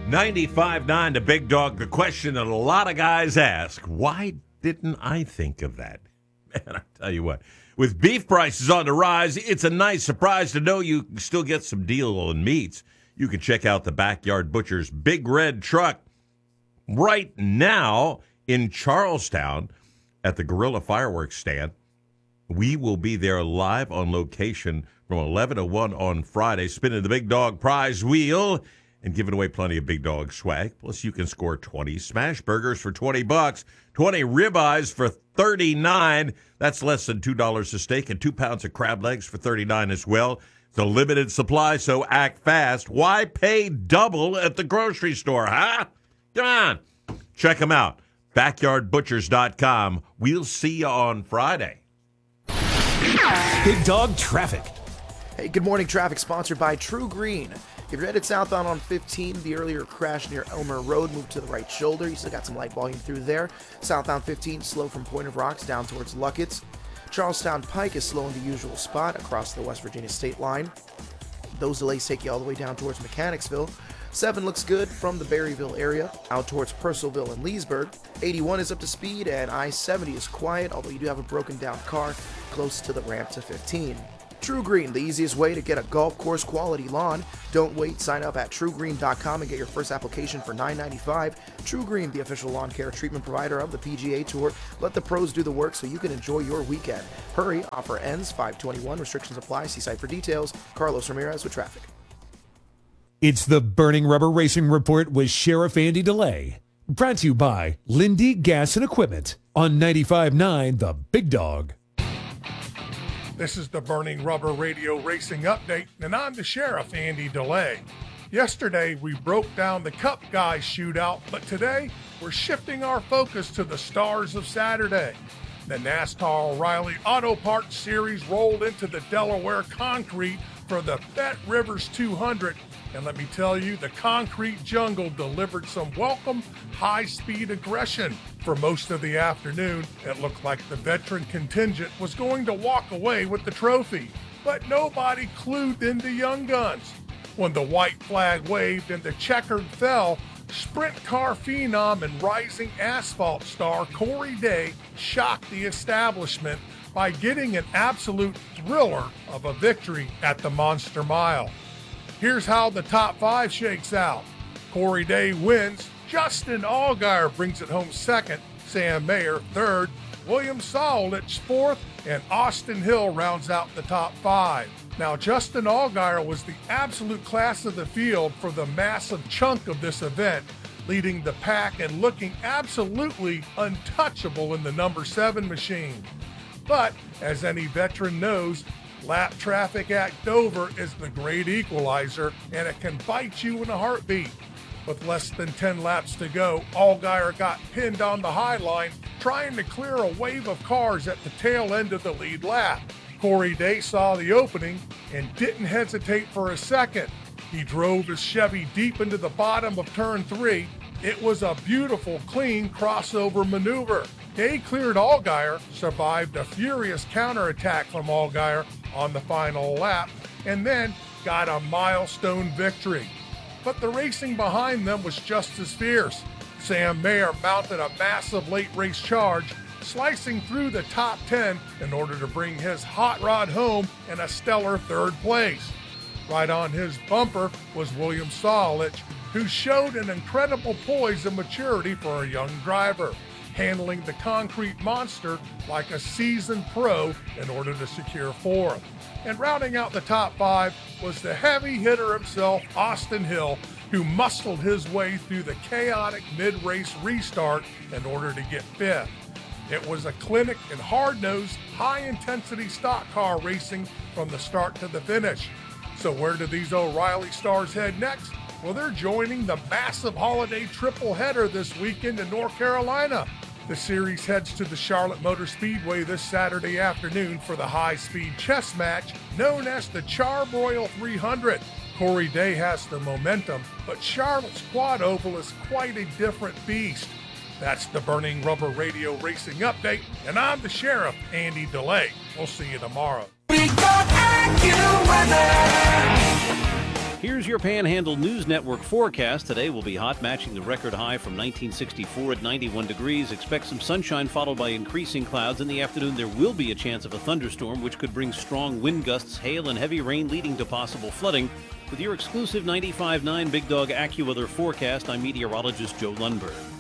95.9 The Big Dog. The question that a lot of guys ask, why didn't I think of that? Man, I tell you what, with beef prices on the rise, it's a nice surprise to know you can still get some deal on meats. You can check out the Backyard Butcher's Big Red Truck right now in Charlestown at the Gorilla Fireworks stand. We will be there live on location from 11 to 1 on Friday, spinning the Big Dog prize wheel and giving away plenty of Big Dog swag. Plus, you can score 20 smash burgers for $20, 20 ribeyes for $39. That's less than $2 a steak, and 2 pounds of crab legs for $39 as well. It's a limited supply, so act fast. Why pay double at the grocery store, huh? Come on. Check them out. BackyardButchers.com. We'll see you on Friday. Big Dog Traffic. Hey, good morning. Traffic sponsored by True Green. If you're headed southbound on 15, the earlier crash near Elmer Road moved to the right shoulder. You still got some light volume through there. Southbound 15, slow from Point of Rocks down towards Luckett's. Charlestown Pike is slow in the usual spot across the West Virginia state line. Those delays take you all the way down towards Mechanicsville. 7 looks good from the Berryville area out towards Purcellville and Leesburg. 81 is up to speed, and I-70 is quiet, although you do have a broken down car close to the ramp to 15. True Green, the easiest way to get a golf course quality lawn. Don't wait, sign up at truegreen.com and get your first application for $9.95. True Green, the official lawn care treatment provider of the PGA Tour. Let the pros do the work so you can enjoy your weekend. Hurry, offer ends 5/21, restrictions apply, see site for details. Carlos Ramirez with traffic. It's the Burning Rubber Racing Report with Sheriff Andy DeLay. Brought to you by Lindy Gas and Equipment on 95.9 The Big Dog. This is the Burning Rubber Radio Racing Update, and I'm the Sheriff, Andy DeLay. Yesterday, we broke down the Cup Guys shootout, but today, we're shifting our focus to the stars of Saturday. The NASCAR O'Reilly Auto Parts Series rolled into the Delaware concrete for the Bet Rivers 200, and let me tell you, the concrete jungle delivered some welcome high-speed aggression. For most of the afternoon, it looked like the veteran contingent was going to walk away with the trophy, but nobody clued in the young guns. When the white flag waved and the checkered fell, sprint car phenom and rising asphalt star Corey Day shocked the establishment by getting an absolute thriller of a victory at the Monster Mile. Here's how the top 5 shakes out. Corey Day wins, Justin Allgaier brings it home second, Sam Mayer third, William Solich fourth, and Austin Hill rounds out the top 5. Now, Justin Allgaier was the absolute class of the field for the massive chunk of this event, leading the pack and looking absolutely untouchable in the number 7 machine. But, as any veteran knows, lap traffic at Dover is the great equalizer, and it can bite you in a heartbeat. With less than 10 laps to go, Allgaier got pinned on the high line, trying to clear a wave of cars at the tail end of the lead lap. Corey Day saw the opening and didn't hesitate for a second. He drove his Chevy deep into the bottom of turn 3. It was a beautiful, clean crossover maneuver. Day cleared Allgaier, survived a furious counterattack from Allgaier on the final lap, and then got a milestone victory. But the racing behind them was just as fierce. Sam Mayer mounted a massive late race charge, slicing through the top 10 in order to bring his hot rod home in a stellar third place. Right on his bumper was William Solich, who showed an incredible poise and maturity for a young driver, handling the concrete monster like a seasoned pro in order to secure fourth. And rounding out the top 5 was the heavy hitter himself, Austin Hill, who muscled his way through the chaotic mid-race restart in order to get 5th. It was a clinic in hard-nosed, high-intensity stock car racing from the start to the finish. So where do these O'Reilly stars head next? Well, they're joining the massive holiday triple header this weekend in North Carolina. The series heads to the Charlotte Motor Speedway this Saturday afternoon for the high-speed chess match known as the Charbroil 300. Corey Day has the momentum, but Charlotte's quad oval is quite a different beast. That's the Burning Rubber Radio Racing Update, and I'm the Sheriff, Andy DeLay. We'll see you tomorrow. We got AccuWeather. Here's your Panhandle News Network forecast. Today will be hot, matching the record high from 1964 at 91 degrees. Expect some sunshine followed by increasing clouds. In the afternoon, there will be a chance of a thunderstorm, which could bring strong wind gusts, hail, and heavy rain, leading to possible flooding. With your exclusive 95.9 Big Dog AccuWeather forecast, I'm meteorologist Joe Lundberg.